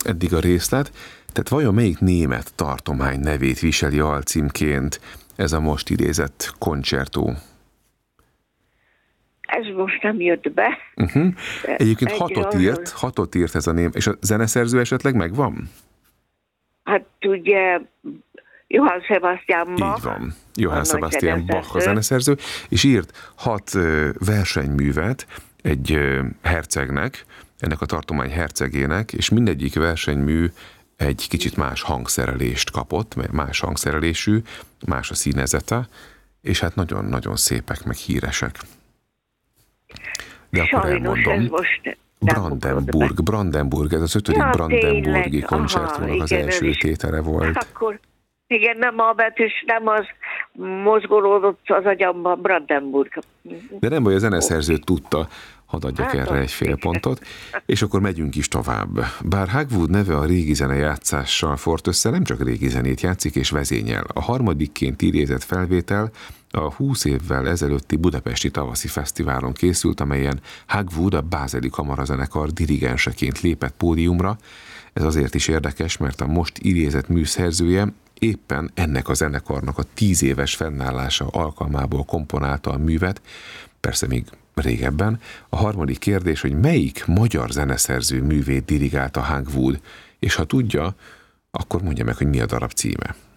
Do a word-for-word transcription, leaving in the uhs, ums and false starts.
eddig a részlet. Tehát vajon melyik német tartomány nevét viseli alcímként ez a most idézett koncertó? Ez most nem jött be. Uh-huh. Egyébként Egy hatot arról... írt, hatot írt ez a ném. És a zeneszerző esetleg megvan? Hát ugye Johann Sebastian Bach. Így van. Johann Sebastian Bach a zeneszerző, és írt hat versenyművet egy hercegnek, ennek a tartomány hercegének, és mindegyik versenymű egy kicsit más hangszerelést kapott, mert más hangszerelésű, más a színezete, és hát nagyon-nagyon szépek, meg híresek. De akkor Sajnos elmondom, ez most Brandenburg, Brandenburg, ez az ötödik ja, Brandenburgi koncerttónak az első tétele volt. Akkor igen, nem a betűs, nem az mozgolódott az agyamban, Brandenburg. De nem baj, a zeneszerző tudta, hadd adjak Hát, erre egy fél pontot, és akkor megyünk is tovább. Bár Hagwood neve a régi zene játszással fort össze, nem csak régi zenét játszik és vezényel. A harmadikként idézett felvétel a húsz évvel ezelőtti Budapesti Tavaszi Fesztiválon készült, amelyen Hagwood a Bázeli Kamarazenekar dirigenseként lépett pódiumra. Ez azért is érdekes, mert a most idézett műszerzője éppen ennek a zenekarnak a tíz éves fennállása alkalmából komponálta a művet, persze még régebben. A harmadik kérdés, hogy melyik magyar zeneszerző művét dirigálta Hagwood, és ha tudja, akkor mondja meg, hogy mi a darab címe.